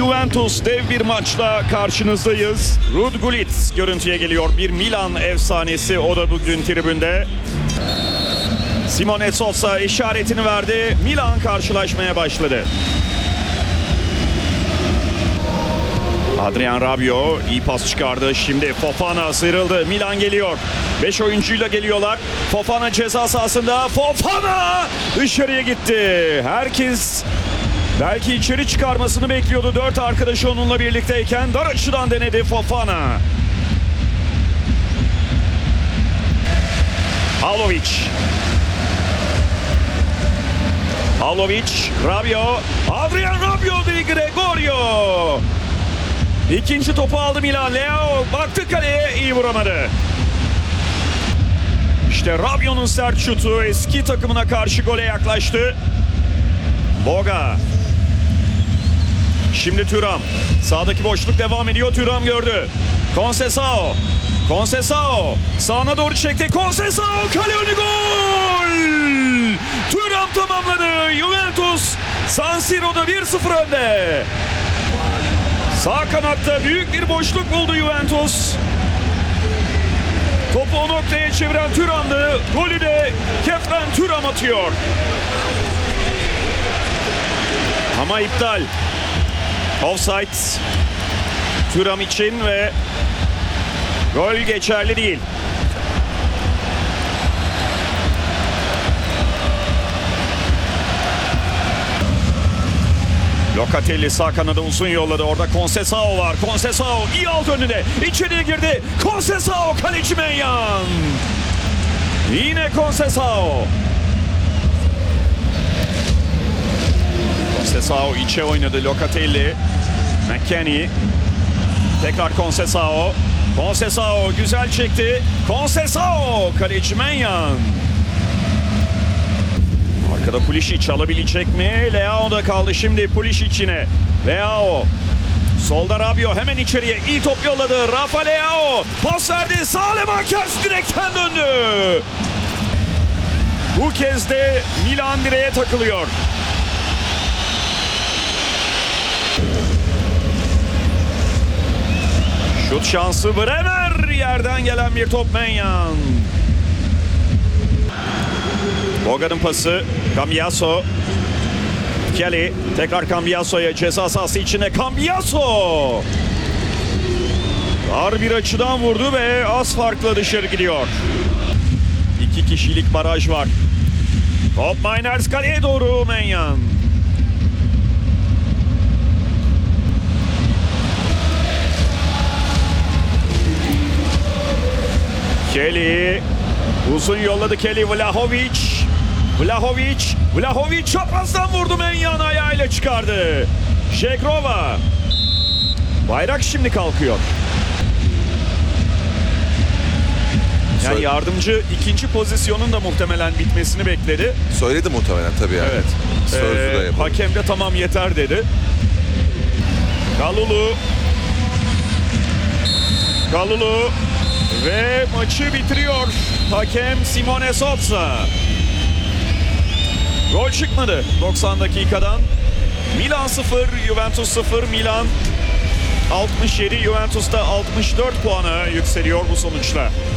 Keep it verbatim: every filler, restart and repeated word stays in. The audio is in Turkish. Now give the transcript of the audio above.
Juventus dev bir maçla karşınızdayız. Rud Gullit görüntüye geliyor. Bir Milan efsanesi, o da bugün tribünde. Simone Sosa işaretini verdi. Milan karşılaşmaya başladı. Adrien Rabiot iyi pas çıkardı. Şimdi Fofana sıyrıldı. Milan geliyor. beş oyuncuyla geliyorlar. Fofana ceza sahasında. Fofana dışarıya gitti. Herkes belki içeri çıkarmasını bekliyordu. Dört arkadaşı onunla birlikteyken dar açıdan denedi Fofana. Pavlovic. Pavlovic, Rabiot, Adrien Rabiot de Gregorio. İkinci topu aldı Milan. Leao baktı kaleye, iyi vuramadı. İşte Rabiot'un sert şutu eski takımına karşı gole yaklaştı. Boga. Şimdi Thuram. Sağdaki boşluk devam ediyor. Thuram gördü. Conceição. Conceição. Sağına doğru çekti. Conceição. Kale önü gol. Thuram tamamladı. Juventus San Siro'da bir sıfır önde. Sağ kanatta büyük bir boşluk buldu Juventus. Topu o noktaya çeviren Thuram'dı. Golü de Kefren Thuram atıyor. Ama iptal. Offside. Thuram için ve gol geçerli değil. Locatelli sağ kanada uzun yolladı. Orada Conceição var. Conceição iyi aldı önüne. İçeriye girdi. Conceição kaleci Menyan. Yine Conceição. Conceição içe oynadı. Locatelli. McKennie. Tekrar Conceição. Conceição güzel çekti. Conceição kaleci Menyan. Arkada Pulisic alabilecek mi? Leao da kaldı şimdi Pulisic yine. Leao. Solda Rabiot hemen içeriye iyi top yolladı. Rafa Leao pas verdi. Saelemaekers direkten döndü. Bu kez de Milan direğe takılıyor. Şut şansı Bremer. Yerden gelen bir top Menyan. Boga'nın pası. Cambiaso. Kelly. Tekrar Cambiaso'ya, ceza sahası içine Cambiaso. Dar bir açıdan vurdu ve az farkla dışarı gidiyor. İki kişilik baraj var. Top Mainers kaleye doğru Menyan. Kelly. Uzun yolladı Kelly. Vlahovic. Vlahovic. Vlahovic çaprazdan vurdu. Menyan ayağıyla çıkardı. Şekrova. Bayrak şimdi kalkıyor. Yani yardımcı ikinci pozisyonun da muhtemelen bitmesini bekledi. Söyledi muhtemelen tabii yani. Evet. Sözlü de Ee, hakem de tamam yeter dedi. Kalulu. Kalulu. Ve maçı bitiriyor hakem Simone Sosa. Gol çıkmadı doksan dakikadan. Milan sıfır, Juventus sıfır. Milan altmış yedi, Juventus da altmış dört puana yükseliyor bu sonuçla.